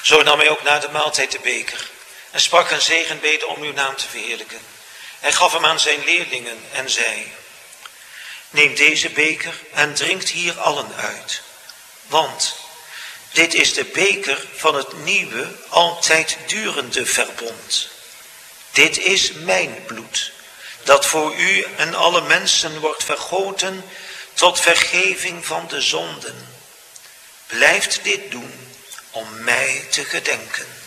Zo nam hij ook na de maaltijd de beker en sprak een zegenbede om uw naam te verheerlijken. Hij gaf hem aan zijn leerlingen en zei: neem deze beker en drinkt hier allen uit. Want dit is de beker van het nieuwe, altijd durende verbond. Dit is mijn bloed, dat voor u en alle mensen wordt vergoten tot vergeving van de zonden. Blijft dit doen om mij te gedenken.